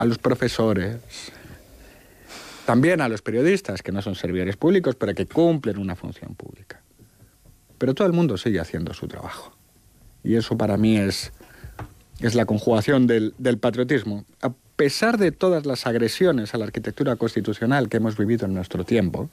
a los profesores, también a los periodistas, que no son servidores públicos, pero que cumplen una función pública. Pero todo el mundo sigue haciendo su trabajo. Y eso para mí es la conjugación del patriotismo. A pesar de todas las agresiones a la arquitectura constitucional que hemos vivido en nuestro tiempo,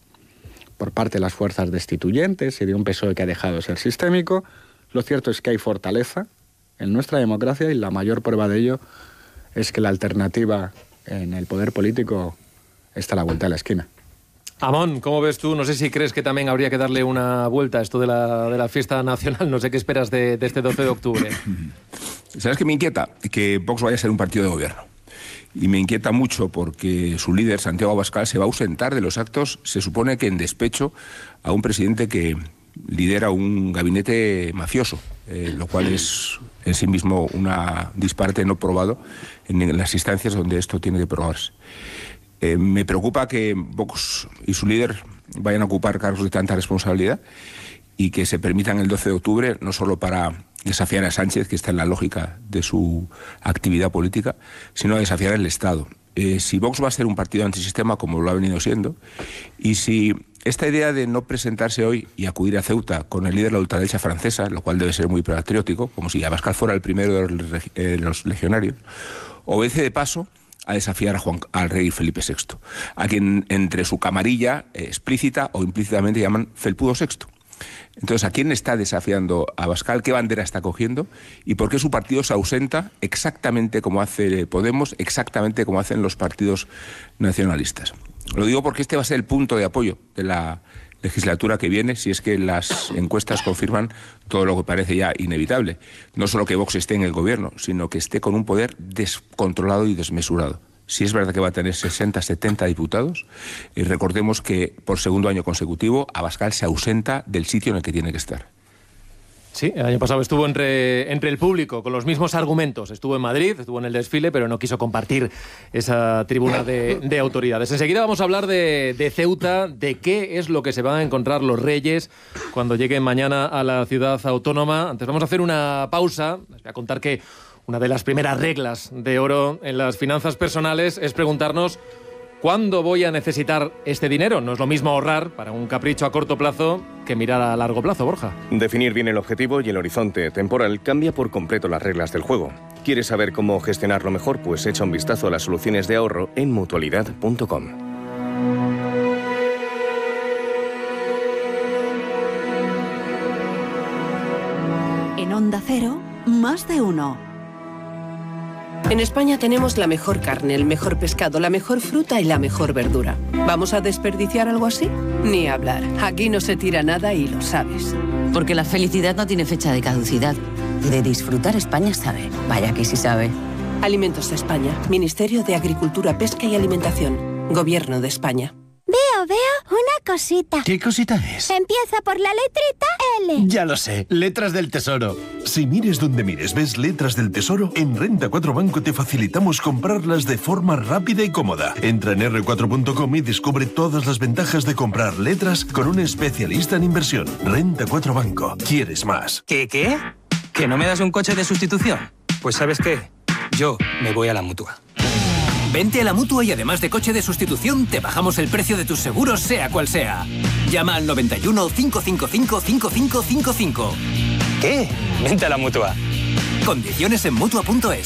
por parte de las fuerzas destituyentes y de un PSOE que ha dejado de ser sistémico, lo cierto es que hay fortaleza en nuestra democracia y la mayor prueba de ello es que la alternativa en el poder político está a la vuelta de la esquina. Amón, ¿cómo ves tú? No sé si crees que también habría que darle una vuelta a esto de la fiesta nacional. No sé qué esperas de este 12 de octubre. ¿Sabes qué me inquieta? Que Vox vaya a ser un partido de gobierno. Y me inquieta mucho porque su líder, Santiago Abascal, se va a ausentar de los actos, se supone que en despecho a un presidente que lidera un gabinete mafioso, lo cual es en sí mismo una disparate no probado en las instancias donde esto tiene que probarse. Me preocupa que Vox y su líder vayan a ocupar cargos de tanta responsabilidad y que se permitan el 12 de octubre, no solo para desafiar a Sánchez, que está en la lógica de su actividad política, sino a desafiar el Estado. Si Vox va a ser un partido antisistema, como lo ha venido siendo, y si esta idea de no presentarse hoy y acudir a Ceuta con el líder de la ultraderecha francesa, lo cual debe ser muy patriótico, como si Abascal fuera el primero de los legionarios, obedece de paso a desafiar al rey Felipe VI, a quien entre su camarilla explícita o implícitamente llaman Felpudo VI. Entonces, ¿a quién está desafiando Abascal? ¿Qué bandera está cogiendo? ¿Y por qué su partido se ausenta exactamente como hace Podemos, exactamente como hacen los partidos nacionalistas? Lo digo porque este va a ser el punto de apoyo de la legislatura que viene, si es que las encuestas confirman todo lo que parece ya inevitable. No solo que Vox esté en el gobierno, sino que esté con un poder descontrolado y desmesurado. Si es verdad que va a tener 60, 70 diputados, y recordemos que por segundo año consecutivo Abascal se ausenta del sitio en el que tiene que estar. Sí, el año pasado estuvo entre el público con los mismos argumentos. Estuvo en Madrid, estuvo en el desfile, pero no quiso compartir esa tribuna de autoridades. Enseguida vamos a hablar de Ceuta, de qué es lo que se van a encontrar los reyes cuando lleguen mañana a la ciudad autónoma. Antes vamos a hacer una pausa. Les voy a contar que una de las primeras reglas de oro en las finanzas personales es preguntarnos ¿cuándo voy a necesitar este dinero? No es lo mismo ahorrar para un capricho a corto plazo que mirar a largo plazo, Borja. Definir bien el objetivo y el horizonte temporal cambia por completo las reglas del juego. ¿Quieres saber cómo gestionarlo mejor? Pues echa un vistazo a las soluciones de ahorro en mutualidad.com. En Onda Cero, más de uno. En España tenemos la mejor carne, el mejor pescado, la mejor fruta y la mejor verdura. ¿Vamos a desperdiciar algo así? Ni hablar. Aquí no se tira nada y lo sabes. Porque la felicidad no tiene fecha de caducidad. De disfrutar España sabe. Vaya que sí sabe. Alimentos de España. Ministerio de Agricultura, Pesca y Alimentación. Gobierno de España. Veo una cosita. ¿Qué cosita es? Empieza por la letrita L. Ya lo sé, Letras del Tesoro. Si mires donde mires, ves Letras del Tesoro, en Renta 4 Banco te facilitamos comprarlas de forma rápida y cómoda. Entra en r4.com y descubre todas las ventajas de comprar letras con un especialista en inversión. Renta 4 Banco. ¿Quieres más? ¿Qué? ¿Que no me das un coche de sustitución? Pues ¿sabes qué? Yo me voy a la Mutua. Vente a la Mutua y además de coche de sustitución, te bajamos el precio de tus seguros, sea cual sea. Llama al 91 555 5555. ¿Qué? Vente a la Mutua. Condiciones en Mutua.es.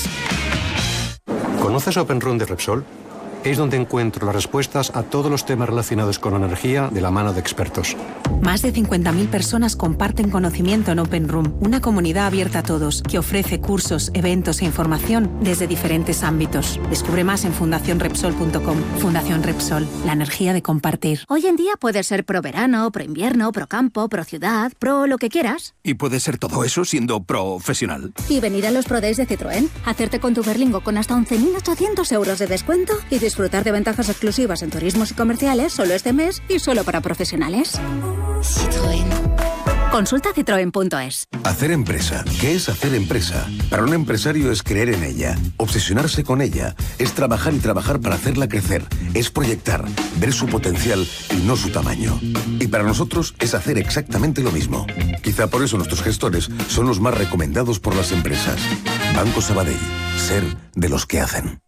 ¿Conoces Open Room de Repsol? Es donde encuentro las respuestas a todos los temas relacionados con la energía de la mano de expertos. Más de 50.000 personas comparten conocimiento en Open Room, una comunidad abierta a todos que ofrece cursos, eventos e información desde diferentes ámbitos. Descubre más en fundacionrepsol.com. Fundación Repsol, la energía de compartir. Hoy en día puedes ser pro verano, pro invierno, pro campo, pro ciudad, pro lo que quieras. Y puedes ser todo eso siendo profesional. Y venir a los Pro Days de Citroën, hacerte con tu Berlingo con hasta 11.800 euros de descuento y disfrutar de ventajas exclusivas en turismos y comerciales solo este mes y solo para profesionales. Citroën. Consulta citroen.es. Hacer empresa. ¿Qué es hacer empresa? Para un empresario es creer en ella, obsesionarse con ella, es trabajar y trabajar para hacerla crecer, es proyectar, ver su potencial y no su tamaño. Y para nosotros es hacer exactamente lo mismo. Quizá por eso nuestros gestores son los más recomendados por las empresas. Banco Sabadell. Ser de los que hacen.